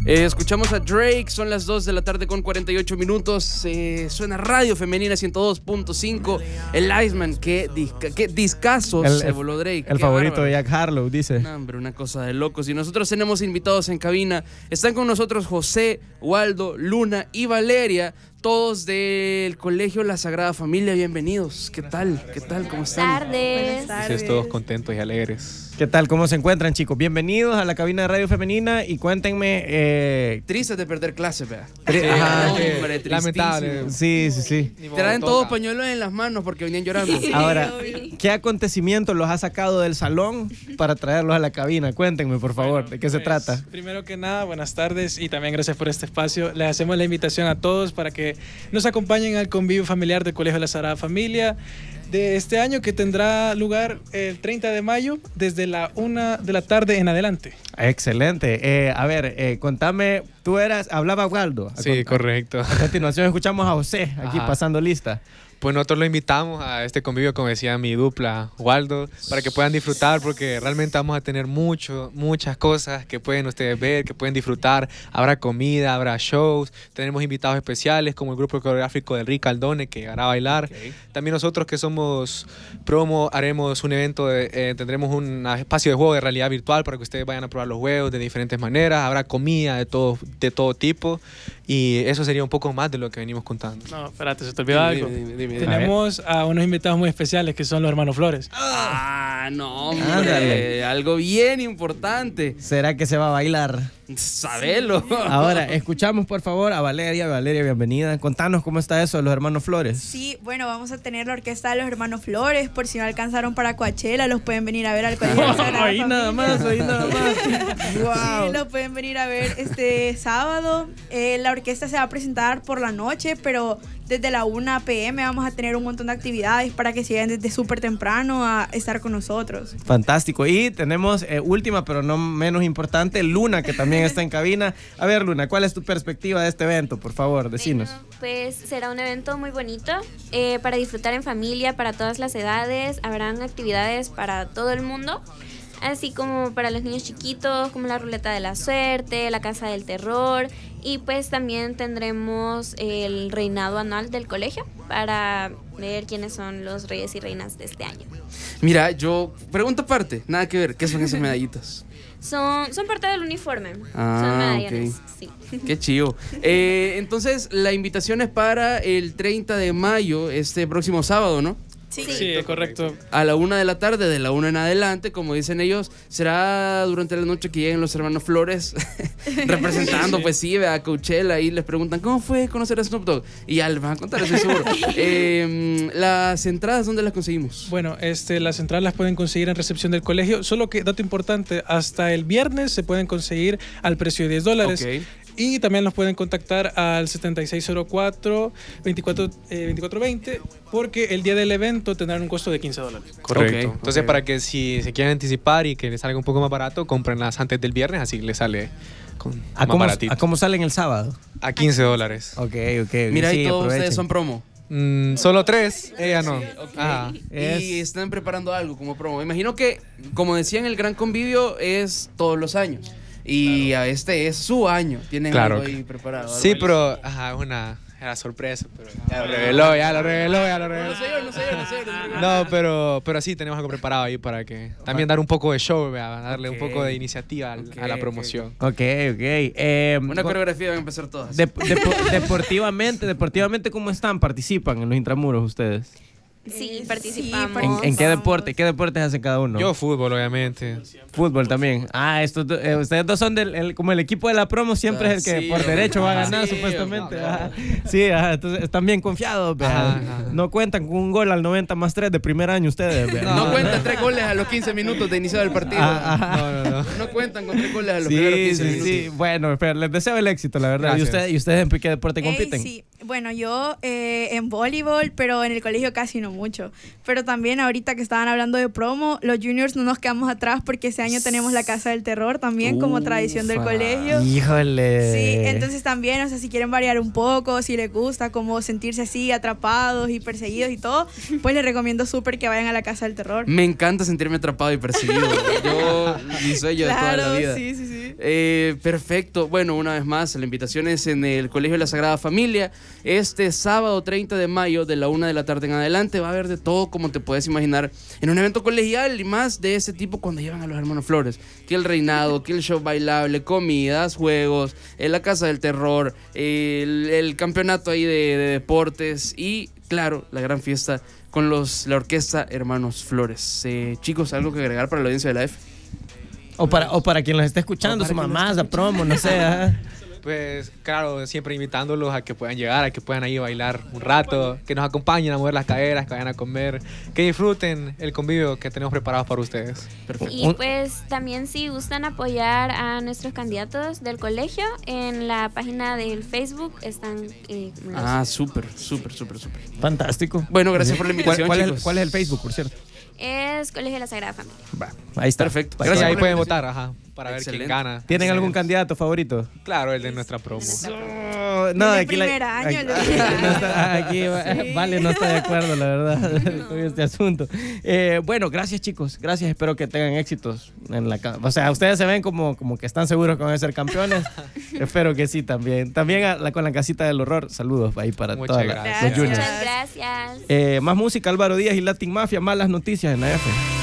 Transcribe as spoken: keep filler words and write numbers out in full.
Eh, escuchamos a Drake, son las dos de la tarde con cuarenta y ocho minutos. Eh, suena Radio Femenina ciento dos punto cinco. El Iceman, qué, disca, qué discazo el, se voló Drake. El favorito bárbaro de Jack Harlow, dice. No, hombre, una cosa de locos. Y nosotros tenemos invitados en cabina. Están con nosotros José, Waldo, Luna y Valeria, todos del Colegio La Sagrada Familia. Bienvenidos. ¿Qué tal? ¿Qué tal? ¿Cómo están? Buenas tardes. Buenas tardes. Todos contentos y alegres. ¿Qué tal? ¿Cómo se encuentran, chicos? Bienvenidos a la cabina de Radio Femenina y cuéntenme... Eh... Tristes de perder clases, vea. Sí, ajá, hombre, lamentable. Sí, sí, sí. Traen todos pañuelos en las manos porque venían llorando. Ahora, ¿qué acontecimiento los ha sacado del salón para traerlos a la cabina? Cuéntenme, por favor, bueno, ¿de qué pues, se trata? Primero que nada, buenas tardes y también gracias por este espacio. Les hacemos la invitación a todos para que nos acompañen al convivio familiar del Colegio La Sagrada Familia de este año, que tendrá lugar el treinta de mayo desde la una de la tarde en adelante. Excelente. Eh, a ver, eh, contame, tú eras, hablaba Waldo. Sí, correcto. A continuación escuchamos a José, aquí Ajá. pasando lista. Pues nosotros lo invitamos a este convivio, como decía mi dupla, Waldo, para que puedan disfrutar, porque realmente vamos a tener mucho, muchas cosas que pueden ustedes ver, que pueden disfrutar. Habrá comida, habrá shows, tenemos invitados especiales como el grupo coreográfico del Rick Aldone, que hará bailar. Okay. También nosotros, que somos promo, haremos un evento, de, eh, tendremos un espacio de juego de realidad virtual para que ustedes vayan a probar los juegos de diferentes maneras. Habrá comida de todo, de todo tipo, y eso sería un poco más de lo que venimos contando. No, espérate, se te olvidó algo. Dime, dime, dime. Tenemos a, a unos invitados muy especiales que son los hermanos Flores. Ah, no, hombre, algo bien importante. ¿Será que se va a bailar? Sabelo. Ahora, escuchamos por favor a Valeria. Valeria, bienvenida. Contanos cómo está eso de los hermanos Flores. Sí, bueno, vamos a tener la orquesta de los hermanos Flores. Por si no alcanzaron para Coachella, los pueden venir a ver al Colegio. Oh, ahí nada más, ahí nada más. Wow. Sí, los pueden venir a ver este sábado. Eh, la orquesta se va a presentar por la noche, pero desde la una pe eme vamos a tener un montón de actividades para que sigan desde súper temprano a estar con nosotros. Fantástico. Y tenemos eh, última, pero no menos importante, Luna, que también está en cabina. A ver, Luna, ¿cuál es tu perspectiva de este evento? Por favor, decinos. Bueno, pues será un evento muy bonito eh, para disfrutar en familia, para todas las edades. Habrán actividades para todo el mundo, así como para los niños chiquitos, como la ruleta de la suerte, la casa del terror, y pues también tendremos el reinado anual del colegio para ver quiénes son los reyes y reinas de este año. Mira, yo pregunto aparte, nada que ver, ¿qué son esas medallitas? Son, son parte del uniforme. Ah, son medallones, okay. Sí. Qué chido. Eh, entonces, la invitación es para el treinta de mayo, este próximo sábado, ¿no? Sí, sí, correcto. A la una de la tarde, de la una en adelante, como dicen ellos, será durante la noche que lleguen los hermanos Flores representando, sí, sí. pues sí, a Coachella, y les preguntan, ¿cómo fue conocer a Snoop Dogg? Y ya les van a contar, estoy seguro. eh, las entradas, ¿dónde las conseguimos? Bueno, este, las entradas las pueden conseguir en recepción del colegio, solo que, dato importante, hasta el viernes se pueden conseguir al precio de diez dólares. Okay. Y también nos pueden contactar al setenta y seis cero cuatro, veinticuatro veinte, porque el día del evento tendrán un costo de quince dólares. Correcto. Okay, Entonces, okay. para que si se quieren anticipar y que les salga un poco más barato, cómprenlas antes del viernes, así les sale con ¿A más cómo, baratito. ¿A cómo salen el sábado? A quince dólares. Ok, ok. Mira, sí, y todos aprovechen. ustedes son promo. Mm, solo tres, ella no. Sí, okay. Ajá. Es... Y están preparando algo como promo. Imagino que, como decían, el gran convivio es todos los años. Y claro. a este es su año. Tienen claro. algo ahí preparado. Sí, pero ajá, una era sorpresa, pero ya lo reveló, ya lo reveló, ya lo reveló. No sé yo, no sé yo, no sé yo. No, pero, pero sí, tenemos algo preparado ahí para que también dar un poco de show, ¿verdad? Darle okay. un poco de iniciativa al, okay, a la promoción. Ok, ok. Eh, Una coreografía van a empezar todas. De, de, deportivamente, deportivamente, ¿cómo están? ¿Participan en los intramuros ustedes? Sí, participamos. ¿En, ¿En qué deporte? ¿Qué deportes hacen cada uno? Yo fútbol, obviamente. Fútbol también. Ah, estos eh, ustedes dos son del, el, como el equipo de la promo, siempre ah, es el que sí, por derecho va a ganar, sí, supuestamente. No, no. Sí, ajá, entonces están bien confiados. Ajá, ajá. No cuentan con un gol al noventa más tres de primer año ustedes. No, no cuentan tres goles a los quince minutos de iniciar el partido. Ajá. No, no, no. No cuentan con tres goles a los sí, primeros quince sí, minutos. Sí, bueno, pero les deseo el éxito, la verdad. ¿Y, usted, ¿Y ustedes en qué deporte compiten? Hey, sí. Bueno, yo eh, en voleibol, pero en el colegio casi no mucho. Pero también ahorita que estaban hablando de promo, los juniors no nos quedamos atrás porque ese año tenemos la Casa del Terror también como tradición del colegio. Híjole. Sí, entonces también, o sea, si quieren variar un poco, si les gusta como sentirse así atrapados y perseguidos y todo, pues les recomiendo súper que vayan a la Casa del Terror. Me encanta sentirme atrapado y perseguido. Yo, mi sueño Claro, de toda la vida. sí, sí, sí. Eh, perfecto. Bueno, una vez más, la invitación es en el Colegio de la Sagrada Familia. Este sábado treinta de mayo, de la una de la tarde en adelante, va a haber de todo, como te puedes imaginar, en un evento colegial y más de ese tipo cuando llevan a los hermanos Flores. Que el reinado, que el show bailable, comidas, juegos, en la Casa del Terror, el, el campeonato ahí de, de deportes y, claro, la gran fiesta con los, la orquesta Hermanos Flores. Eh, chicos, ¿algo que agregar para la audiencia de la F? O para, o para quien los esté escuchando, su mamá, la promo, no sé. Ajá. Pues claro, siempre invitándolos a que puedan llegar, a que puedan ir a bailar un rato, que nos acompañen a mover las caderas, que vayan a comer, que disfruten el convivio que tenemos preparados para ustedes. Perfecto. Y pues también si gustan apoyar a nuestros candidatos del colegio, en la página del Facebook están... Eh, los- Ah, súper, súper, súper, súper. Fantástico. Bueno, gracias por la ¿Cuál, invitación, cuál es, chicos. el- cuál es el Facebook, por cierto? Es Colegio de la Sagrada Familia. Va, ahí está. Perfecto. Para Gracias, que- ahí por la pueden invitación. votar, ajá, para ver Excelente. quién gana. ¿Tienen algún candidato favorito? Claro, el de nuestra promo. No, no, Desde aquí la- primer año, aquí- el de primer no año. está- aquí va- Sí. Vale, no está de acuerdo, la verdad, con este asunto. Eh, bueno, gracias, chicos. Gracias, espero que tengan éxitos en la ca- O sea, ustedes se ven como, como que están seguros que van a ser campeones. Espero que sí también. También a la- con la casita del horror. Saludos ahí para Muchas todos gracias. los juniors. Muchas gracias. Eh, más música, Álvaro Díaz y Latin Mafia. Malas noticias en la F.